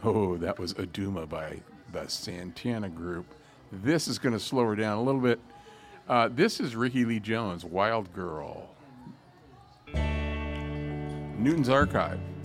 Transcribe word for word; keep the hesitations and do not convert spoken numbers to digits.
Oh, that was Aduma by the Santana Group. This is going to slow her down a little bit. Uh, this is Ricky Lee Jones, Wild Girl. Newton's Archive.